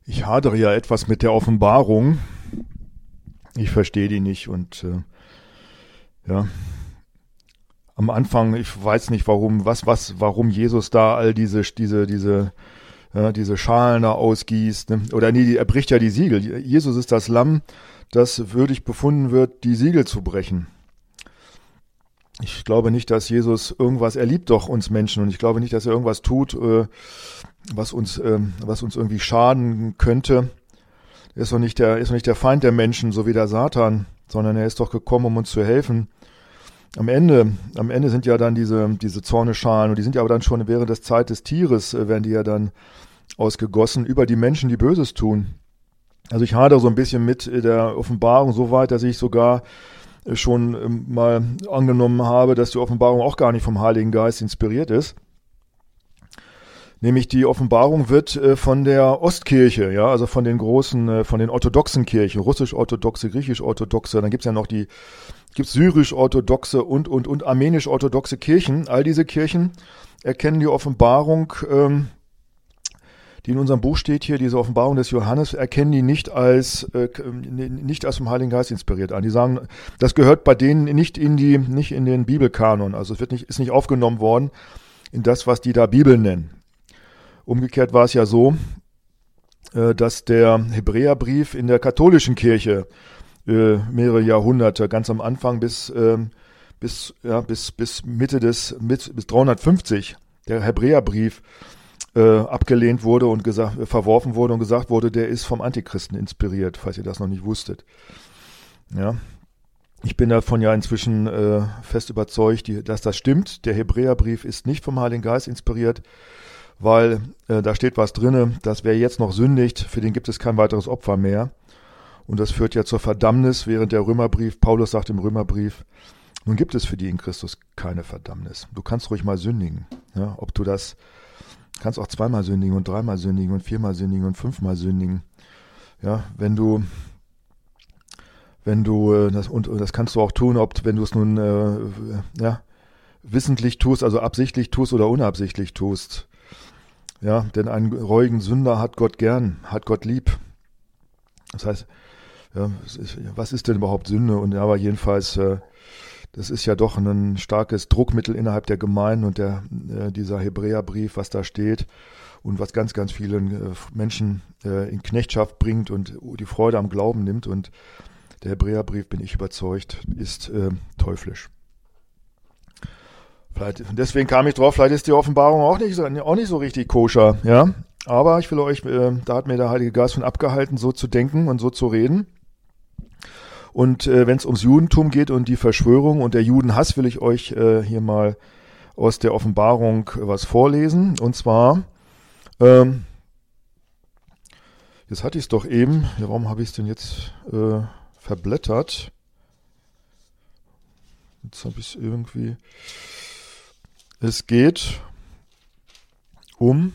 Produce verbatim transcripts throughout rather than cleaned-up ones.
Ich hadere ja etwas mit der Offenbarung. Ich verstehe die nicht und äh, ja, am Anfang, ich weiß nicht warum, was, was, warum Jesus da all diese, diese, diese, ja, diese Schalen da ausgießt, ne? Oder nee, er bricht ja die Siegel. Jesus ist das Lamm, das würdig befunden wird, die Siegel zu brechen. Ich glaube nicht, dass Jesus irgendwas, er liebt doch uns Menschen und ich glaube nicht, dass er irgendwas tut, äh, was uns, äh, was uns irgendwie schaden könnte. Er ist doch nicht der, ist doch nicht der Feind der Menschen, so wie der Satan, sondern er ist doch gekommen, um uns zu helfen. Am Ende, am Ende sind ja dann diese, diese Zorneschalen und die sind ja aber dann schon während der Zeit des Tieres, äh, werden die ja dann ausgegossen über die Menschen, die Böses tun. Also ich hadere so ein bisschen mit der Offenbarung so weit, dass ich sogar schon mal angenommen habe, dass die Offenbarung auch gar nicht vom Heiligen Geist inspiriert ist. Nämlich die Offenbarung wird von der Ostkirche, ja, also von den großen, von den orthodoxen Kirchen, russisch-orthodoxe, griechisch-orthodoxe, dann gibt's ja noch die, gibt's syrisch-orthodoxe und, und, und armenisch-orthodoxe Kirchen. All diese Kirchen erkennen die Offenbarung, ähm, die in unserem Buch steht hier, diese Offenbarung des Johannes, erkennen die nicht als äh, nicht als vom Heiligen Geist inspiriert an. Die sagen, das gehört bei denen nicht in die, nicht in den Bibelkanon. Also es wird nicht, ist nicht aufgenommen worden in das, was die da Bibel nennen. Umgekehrt war es ja so, äh, dass der Hebräerbrief in der katholischen Kirche äh, mehrere Jahrhunderte, ganz am Anfang bis äh, bis ja bis bis Mitte des bis, bis dreihundertfünfzig, der Hebräerbrief Äh, abgelehnt wurde und gesagt, äh, verworfen wurde und gesagt wurde, der ist vom Antichristen inspiriert, falls ihr das noch nicht wusstet. Ja, ich bin davon ja inzwischen äh, fest überzeugt, die, dass das stimmt. Der Hebräerbrief ist nicht vom Heiligen Geist inspiriert, weil äh, da steht was drinne, dass wer jetzt noch sündigt, für den gibt es kein weiteres Opfer mehr. Und das führt ja zur Verdammnis, während der Römerbrief, Paulus sagt im Römerbrief, nun gibt es für die in Christus keine Verdammnis. Du kannst ruhig mal sündigen, ja, ob du das kannst auch zweimal sündigen und dreimal sündigen und viermal sündigen und fünfmal sündigen. Ja, wenn du, wenn du, das, und, und das kannst du auch tun, ob, wenn du es nun, äh, ja, wissentlich tust, also absichtlich tust oder unabsichtlich tust. Ja, denn einen reuigen Sünder hat Gott gern, hat Gott lieb. Das heißt, ja, was ist denn überhaupt Sünde? Und aber jedenfalls, äh, das ist ja doch ein starkes Druckmittel innerhalb der Gemeinden und der, äh, dieser Hebräerbrief, was da steht und was ganz, ganz vielen äh, Menschen äh, in Knechtschaft bringt und die Freude am Glauben nimmt. Und der Hebräerbrief, bin ich überzeugt, ist äh, teuflisch. Vielleicht, deswegen kam ich drauf, vielleicht ist die Offenbarung auch nicht so, auch nicht so richtig koscher, ja. Aber ich will euch, äh, da hat mir der Heilige Geist von abgehalten, so zu denken und so zu reden. Und äh, wenn es ums Judentum geht und die Verschwörung und der Judenhass, will ich euch äh, hier mal aus der Offenbarung was vorlesen. Und zwar, ähm, jetzt hatte ich es doch eben, ja, warum habe ich es denn jetzt äh, verblättert? Jetzt habe ich es irgendwie. Es geht um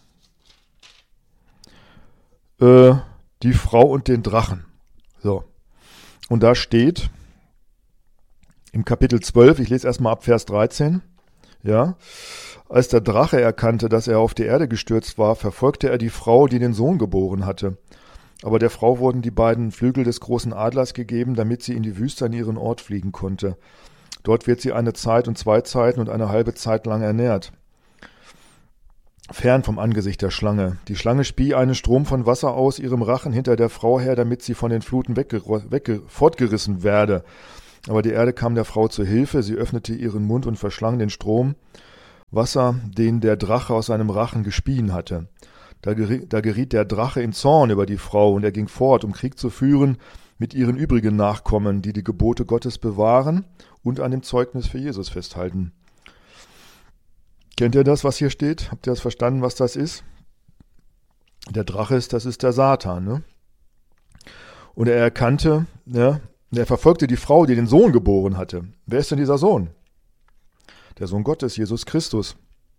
äh, die Frau und den Drachen. So. Und da steht im Kapitel zwölf, ich lese erstmal ab Vers dreizehn, ja, als der Drache erkannte, dass er auf die Erde gestürzt war, verfolgte er die Frau, die den Sohn geboren hatte. Aber der Frau wurden die beiden Flügel des großen Adlers gegeben, damit sie in die Wüste an ihren Ort fliegen konnte. Dort wird sie eine Zeit und zwei Zeiten und eine halbe Zeit lang ernährt. Fern vom Angesicht der Schlange. Die Schlange spie einen Strom von Wasser aus ihrem Rachen hinter der Frau her, damit sie von den Fluten wegge- wegge- fortgerissen werde. Aber die Erde kam der Frau zu Hilfe, sie öffnete ihren Mund und verschlang den Strom Wasser, den der Drache aus seinem Rachen gespien hatte. Da geriet, da geriet der Drache in Zorn über die Frau, und er ging fort, um Krieg zu führen mit ihren übrigen Nachkommen, die die Gebote Gottes bewahren und an dem Zeugnis für Jesus festhalten. Kennt ihr das, was hier steht? Habt ihr das verstanden, was das ist? Der Drache ist, das ist der Satan, ne? Und er erkannte, ja, er verfolgte die Frau, die den Sohn geboren hatte. Wer ist denn dieser Sohn? Der Sohn Gottes, Jesus Christus.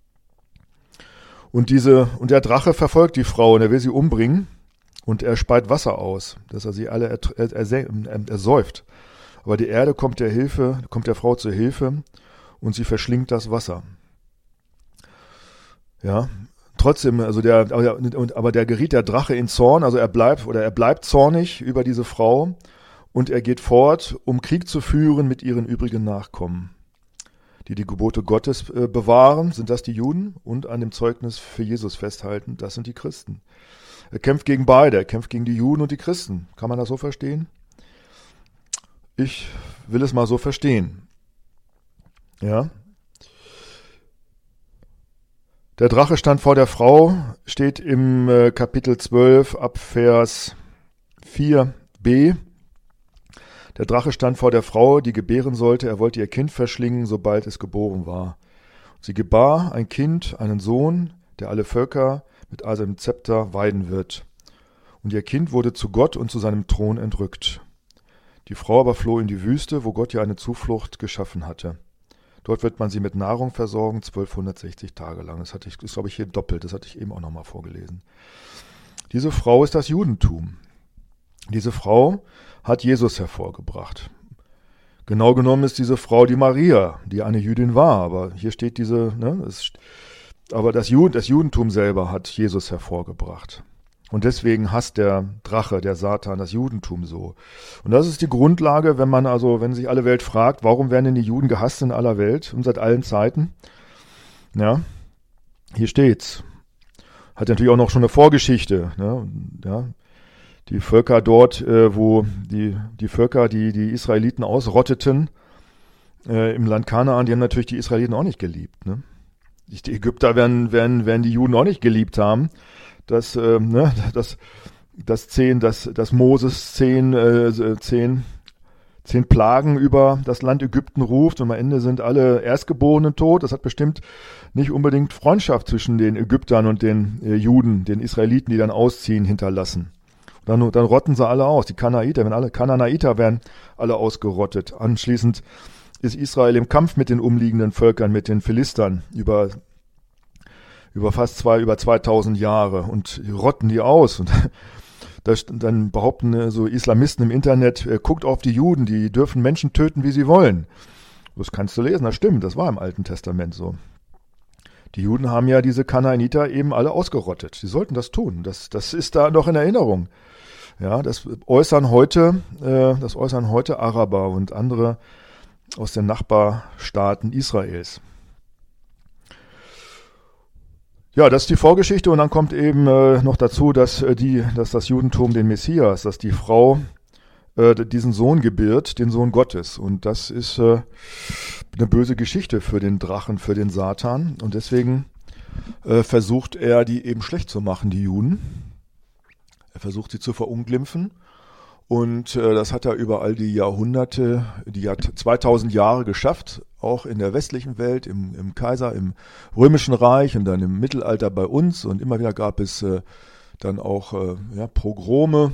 Und diese, und der Drache verfolgt die Frau und er will sie umbringen und er speit Wasser aus, dass er sie alle er, er, er, ersäuft. Aber die Erde kommt der Hilfe, kommt der Frau zur Hilfe und sie verschlingt das Wasser. Ja, trotzdem, also der, aber, aber der geriet der Drache in Zorn, also er bleibt oder er bleibt zornig über diese Frau und er geht fort, um Krieg zu führen mit ihren übrigen Nachkommen, die die Gebote Gottes äh, bewahren, sind das die Juden, und an dem Zeugnis für Jesus festhalten, das sind die Christen. Er kämpft gegen beide, er kämpft gegen die Juden und die Christen. Kann man das so verstehen? Ich will es mal so verstehen. Ja. Der Drache stand vor der Frau, steht im äh, Kapitel zwölf ab Vers vier b. Der Drache stand vor der Frau, die gebären sollte. Er wollte ihr Kind verschlingen, sobald es geboren war. Sie gebar ein Kind, einen Sohn, der alle Völker mit seinem Zepter weiden wird. Und ihr Kind wurde zu Gott und zu seinem Thron entrückt. Die Frau aber floh in die Wüste, wo Gott ihr eine Zuflucht geschaffen hatte. Dort wird man sie mit Nahrung versorgen, zwölfhundertsechzig Tage lang. Das hatte ich, das glaube ich hier doppelt, das hatte ich eben auch nochmal vorgelesen. Diese Frau ist das Judentum. Diese Frau hat Jesus hervorgebracht. Genau genommen ist diese Frau die Maria, die eine Jüdin war, aber hier steht diese, ne, es, aber das, Jud, das Judentum selber hat Jesus hervorgebracht. Und deswegen hasst der Drache, der Satan, das Judentum so. Und das ist die Grundlage, wenn man also, wenn sich alle Welt fragt, warum werden denn die Juden gehasst in aller Welt und seit allen Zeiten? Ja, hier steht's. Hat natürlich auch noch schon eine Vorgeschichte, ne, ja. Die Völker dort, äh, wo die, die Völker, die die Israeliten ausrotteten, äh, im Land Kanaan, die haben natürlich die Israeliten auch nicht geliebt. Ne? Die Ägypter werden, werden, werden die Juden auch nicht geliebt haben. Dass, äh, ne, dass, dass zehn, dass, dass Moses zehn, äh, zehn, zehn Plagen über das Land Ägypten ruft und am Ende sind alle Erstgeborenen tot. Das hat bestimmt nicht unbedingt Freundschaft zwischen den Ägyptern und den äh, Juden, den Israeliten, die dann ausziehen, hinterlassen. Dann, dann rotten sie alle aus. Die Kanaiter, wenn alle Kanaaniter werden alle ausgerottet. Anschließend ist Israel im Kampf mit den umliegenden Völkern, mit den Philistern über, über fast zwei, über zweitausend Jahre und rotten die aus. Und das, dann behaupten so Islamisten im Internet, äh, guckt auf die Juden, die dürfen Menschen töten, wie sie wollen. Das kannst du lesen, das stimmt, das war im Alten Testament so. Die Juden haben ja diese Kanaaniter eben alle ausgerottet. Sie sollten das tun. Das, das ist da noch in Erinnerung. Ja, das äußern heute, äh, das äußern heute Araber und andere aus den Nachbarstaaten Israels. Ja, das ist die Vorgeschichte und dann kommt eben äh, noch dazu, dass äh, die, dass das Judentum den Messias, dass die Frau äh, diesen Sohn gebiert, den Sohn Gottes. Und das ist äh, eine böse Geschichte für den Drachen, für den Satan. Und deswegen äh, versucht er, die eben schlecht zu machen, die Juden. Er versucht, sie zu verunglimpfen. Und äh, das hat er über all die Jahrhunderte, die Jahr, zweitausend Jahre geschafft, auch in der westlichen Welt, im, im Kaiser, im Römischen Reich und dann im Mittelalter bei uns. Und immer wieder gab es äh, dann auch äh, ja, Pogrome.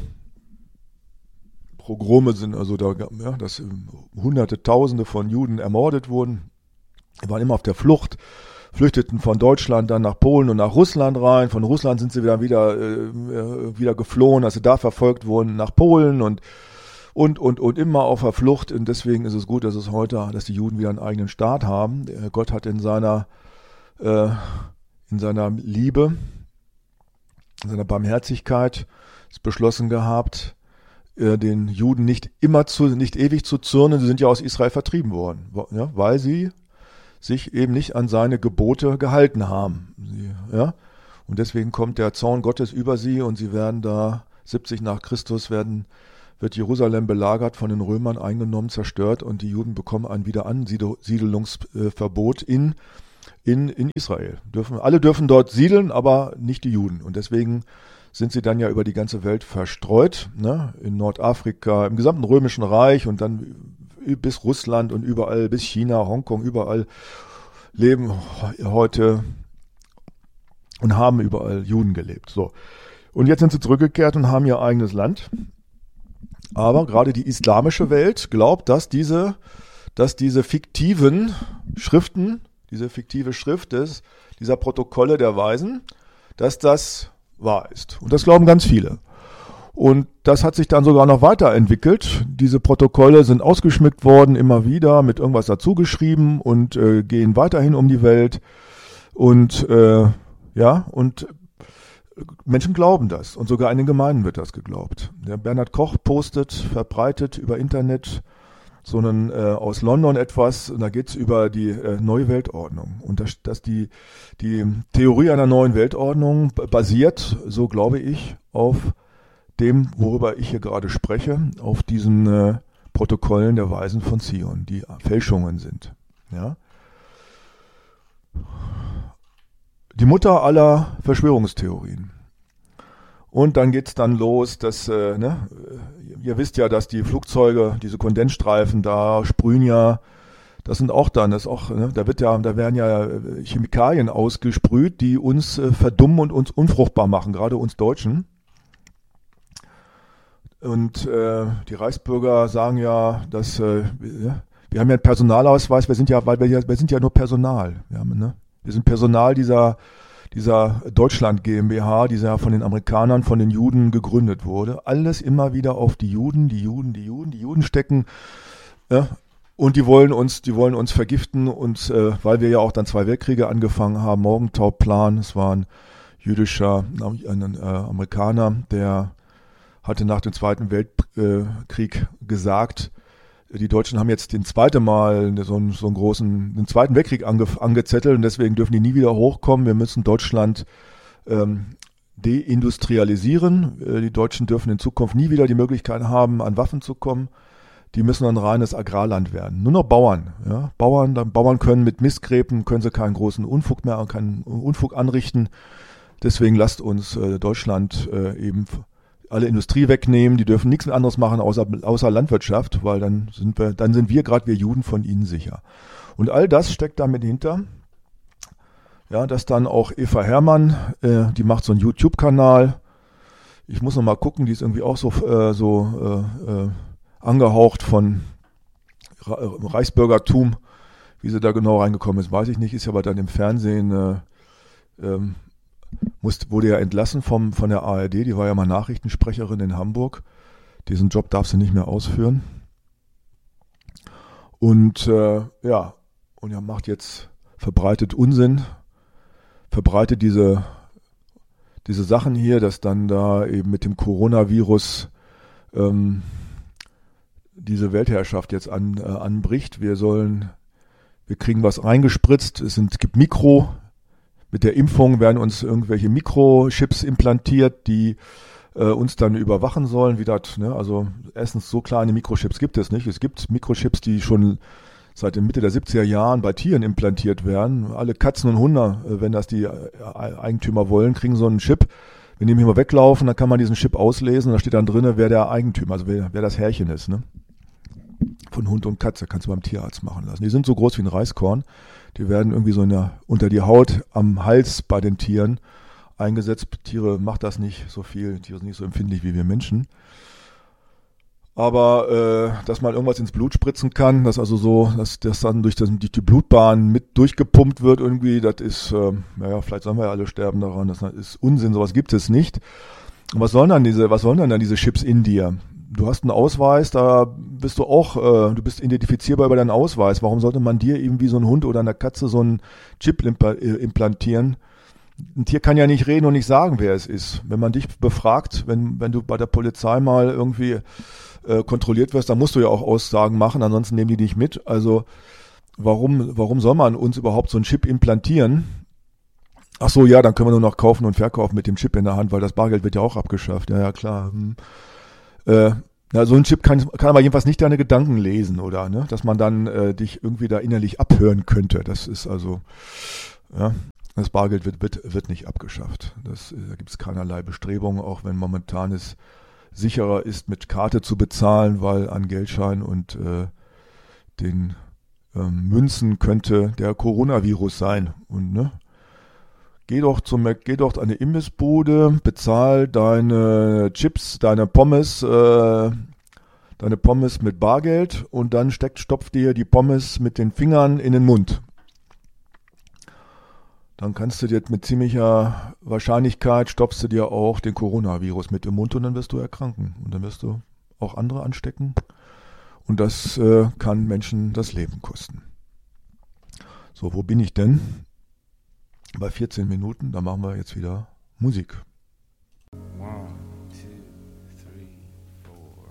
Pogrome sind also da, ja, dass Hunderte, Tausende von Juden ermordet wurden. Die waren immer auf der Flucht, flüchteten von Deutschland dann nach Polen und nach Russland rein. Von Russland sind sie wieder wieder, äh, wieder geflohen, als sie da verfolgt wurden, nach Polen und und und und immer auf der Flucht. Und deswegen ist es gut, dass es heute, dass die Juden wieder einen eigenen Staat haben. Gott hat in seiner äh, in seiner Liebe, in seiner Barmherzigkeit es beschlossen gehabt, den Juden nicht immer zu, nicht ewig zu zürnen. Sie sind ja aus Israel vertrieben worden, ja, weil sie sich eben nicht an seine Gebote gehalten haben. Sie, ja, und deswegen kommt der Zorn Gottes über sie und sie werden da siebzig nach Christus werden, wird Jerusalem belagert, von den Römern eingenommen, zerstört und die Juden bekommen ein Wiederansiedlungsverbot in, in, in Israel. Dürfen, alle dürfen dort siedeln, aber nicht die Juden. Und deswegen sind sie dann ja über die ganze Welt verstreut, ne? In Nordafrika, im gesamten Römischen Reich und dann bis Russland und überall, bis China, Hongkong, überall leben heute und haben überall Juden gelebt. So. Und jetzt sind sie zurückgekehrt und haben ihr eigenes Land. Aber gerade die islamische Welt glaubt, dass diese, dass diese fiktiven Schriften, diese fiktive Schrift des, dieser Protokolle der Weisen, dass das wahr ist. Und das glauben ganz viele. Und das hat sich dann sogar noch weiterentwickelt. Diese Protokolle sind ausgeschmückt worden, immer wieder mit irgendwas dazugeschrieben und äh, gehen weiterhin um die Welt. Und äh, Ja, und Menschen glauben das und sogar in den Gemeinden wird das geglaubt. Der Bernhard Koch postet, verbreitet über Internet so einen äh, aus London etwas, und da geht's über die äh, neue Weltordnung. Und dass, dass die, die Theorie einer neuen Weltordnung basiert, so glaube ich, auf dem, worüber ich hier gerade spreche, auf diesen äh, Protokollen der Weisen von Zion, die Fälschungen sind. Ja? Die Mutter aller Verschwörungstheorien. Und dann geht's dann los, dass, äh, ne, ihr wisst ja, dass die Flugzeuge, diese Kondensstreifen da sprühen ja, das sind auch dann, das ist auch, ne, da wird ja, da werden ja Chemikalien ausgesprüht, die uns äh, verdummen und uns unfruchtbar machen, gerade uns Deutschen. Und äh, die Reichsbürger sagen ja, dass äh, wir, wir haben ja einen Personalausweis, wir sind ja, weil wir, ja, wir sind ja nur Personal. Wir, haben, ne? wir sind Personal dieser dieser Deutschland GmbH, die ja von den Amerikanern, von den Juden gegründet wurde. Alles immer wieder auf die Juden, die Juden, die Juden, die Juden stecken. Ja, und die wollen uns, die wollen uns vergiften. Und äh, weil wir ja auch dann zwei Weltkriege angefangen haben, Morgenthau-Plan, es war ein jüdischer ein, äh, Amerikaner, der hatte nach dem Zweiten Weltkrieg gesagt, die Deutschen haben jetzt den zweiten Mal so einen, so einen großen, den Zweiten Weltkrieg ange, angezettelt und deswegen dürfen die nie wieder hochkommen. Wir müssen Deutschland ähm, deindustrialisieren. Äh, die Deutschen dürfen in Zukunft nie wieder die Möglichkeit haben, an Waffen zu kommen. Die müssen ein reines Agrarland werden. Nur noch Bauern. Ja? Bauern, dann Bauern können mit Mistgräben, können sie keinen großen Unfug mehr, keinen Unfug anrichten. Deswegen lasst uns äh, Deutschland äh, eben alle Industrie wegnehmen, die dürfen nichts anderes machen außer, außer Landwirtschaft, weil dann sind wir, dann sind wir gerade, wir Juden, von ihnen sicher. Und all das steckt damit hinter, ja, dass dann auch Eva Herrmann, äh, die macht so einen YouTube-Kanal, ich muss noch mal gucken, die ist irgendwie auch so, äh, so äh, äh, angehaucht von Reichsbürgertum, wie sie da genau reingekommen ist, weiß ich nicht, ist ja aber dann im Fernsehen, äh, ähm, Musste, wurde ja entlassen vom, von der A R D, die war ja mal Nachrichtensprecherin in Hamburg. Diesen Job darf sie nicht mehr ausführen. Und äh, ja, und er macht jetzt, verbreitet Unsinn, verbreitet diese, diese Sachen hier, dass dann da eben mit dem Coronavirus ähm, diese Weltherrschaft jetzt an, äh, anbricht. Wir sollen, wir kriegen was reingespritzt, es sind, es gibt Mikro, mit der Impfung werden uns irgendwelche Mikrochips implantiert, die äh, uns dann überwachen sollen. Wie das, ne? Also erstens, so kleine Mikrochips gibt es nicht. Es gibt Mikrochips, die schon seit der Mitte der siebziger Jahren bei Tieren implantiert werden. Alle Katzen und Hunde, äh, wenn das die äh, Eigentümer wollen, kriegen so einen Chip. Wenn die mal weglaufen, dann kann man diesen Chip auslesen und da steht dann drin, wer der Eigentümer, also wer, wer das Herrchen ist. Ne? Von Hund und Katze kannst du beim Tierarzt machen lassen. Die sind so groß wie ein Reiskorn. Die werden irgendwie so in der, unter die Haut am Hals bei den Tieren eingesetzt. Tiere macht das nicht so viel. Tiere sind nicht so empfindlich wie wir Menschen. Aber äh, dass man irgendwas ins Blut spritzen kann, dass also so, dass das dann durch, das, durch die Blutbahn mit durchgepumpt wird irgendwie, das ist, äh, naja, vielleicht sollen wir ja alle sterben daran. Das ist Unsinn, sowas gibt es nicht. Und was sollen dann diese, was sollen dann, dann diese Chips in dir? Du hast einen Ausweis, da bist du auch, äh, du bist identifizierbar über deinen Ausweis. Warum sollte man dir eben wie so ein Hund oder eine Katze so einen Chip imp- implantieren? Ein Tier kann ja nicht reden und nicht sagen, wer es ist. Wenn man dich befragt, wenn, wenn du bei der Polizei mal irgendwie äh, kontrolliert wirst, dann musst du ja auch Aussagen machen, ansonsten nehmen die dich mit. Also warum, warum soll man uns überhaupt so einen Chip implantieren? Ach so, ja, dann können wir nur noch kaufen und verkaufen mit dem Chip in der Hand, weil das Bargeld wird ja auch abgeschafft. Ja, ja, klar. Hm. Äh, na, so ein Chip kann, kann aber jedenfalls nicht deine Gedanken lesen, oder, ne? Dass man dann äh, dich irgendwie da innerlich abhören könnte. Das ist also, ja, das Bargeld wird, wird, wird nicht abgeschafft. Das, da gibt es keinerlei Bestrebungen, auch wenn momentan es sicherer ist, mit Karte zu bezahlen, weil an Geldschein und äh, den ähm, Münzen könnte der Coronavirus sein. Und, ne? Geh doch zum, geh doch an eine Imbissbude, bezahl deine Chips, deine Pommes, äh, deine Pommes mit Bargeld und dann steckt, stopf dir die Pommes mit den Fingern in den Mund. Dann kannst du dir mit ziemlicher Wahrscheinlichkeit stopfst du dir auch den Coronavirus mit im Mund und dann wirst du erkranken. Und dann wirst du auch andere anstecken. Und das äh, kann Menschen das Leben kosten. So, wo bin ich denn? bei vierzehn Minuten. Da machen wir jetzt wieder Musik.